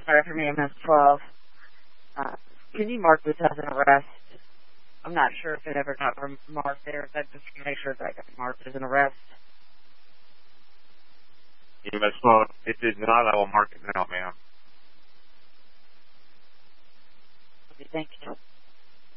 sorry, from EMS 12. Can you mark this as an arrest? I'm not sure if it ever got marked there. That just to make sure that got marked as an arrest. EMS 12, it did not. I will mark it now, ma'am. Okay, thank you.